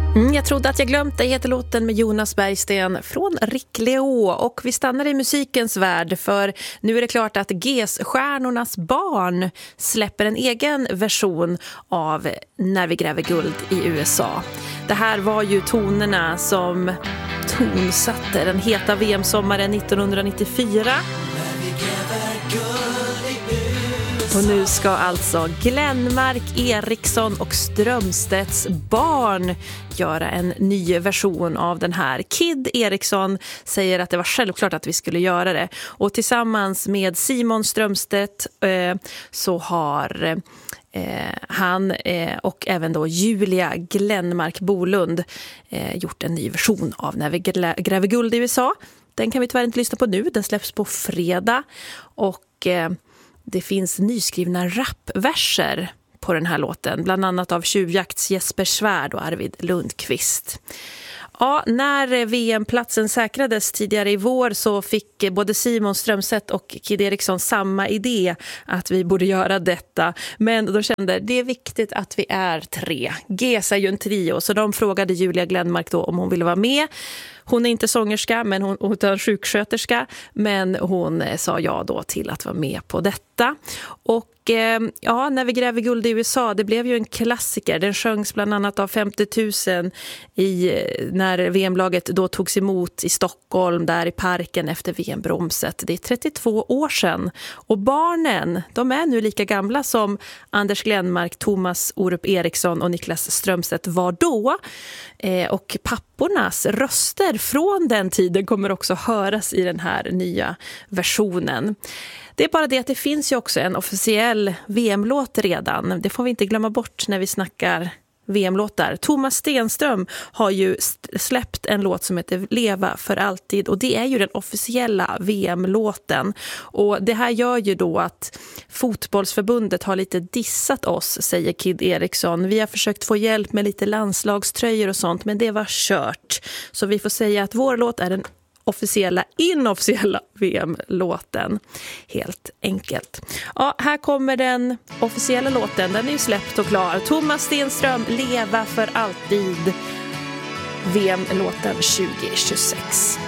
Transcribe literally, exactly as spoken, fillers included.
Mm, jag trodde att jag glömt det, heter låten med Jonas Bergsten från Rick Leo. Och vi stannar i musikens värld, för nu är det klart att G S-stjärnornas barn släpper en egen version av När vi gräver guld i U S A. Det här var ju tonerna som tonsatte den heta V M-sommaren nittonhundranittiofyra. Och nu ska alltså Glenmark, Eriksson och Strömstedts barn göra en ny version av den här. Kid Eriksson säger att det var självklart att vi skulle göra det. Och tillsammans med Simon Strömstedt eh, så har eh, han eh, och även då Julia Glenmark Bolund eh, gjort en ny version av När vi gräver guld i U S A. Den kan vi tyvärr inte lyssna på nu, den släpps på fredag. Och eh, det finns nyskrivna rapverser på den här låten, bland annat av Tjuvjakts Jesper Svärd och Arvid Lundqvist. Ja, när V M-platsen säkrades tidigare i vår så fick både Simon Strömstedt och Kid Eriksson samma idé att vi borde göra detta. Men de kände det är viktigt att vi är tre. G S är ju en trio, så de frågade Julia Glenmark då om hon ville vara med. Hon är inte sångerska, men hon, hon är sjuksköterska, men hon sa ja då till att vara med på detta. Och eh, ja, När vi gräver guld i U S A, det blev ju en klassiker. Den sjöngs bland annat av femtio tusen i, när V M-laget då togs emot i Stockholm, där i parken efter V M-bromset. Det är trettiotvå år sedan. Och barnen, de är nu lika gamla som Anders Glenmark, Thomas Orup Eriksson och Niklas Strömstedt var då. Eh, och pappornas röster från den tiden kommer också höras i den här nya versionen. Det är bara det att det finns ju också en officiell V M-låt redan. Det får vi inte glömma bort när vi snackar V M-låtar. Thomas Stenström har ju släppt en låt som heter Leva för alltid, och det är ju den officiella V M-låten. Och det här gör ju då att fotbollsförbundet har lite dissat oss, säger Kid Eriksson. Vi har försökt få hjälp med lite landslagströjor och sånt, men det var kört. Så vi får säga att vår låt är den officiella, inofficiella V M-låten. Helt enkelt. Ja, här kommer den officiella låten. Den är ju släppt och klar. Thomas Stenström, Leva för alltid. V M-låten tjugo tjugosex.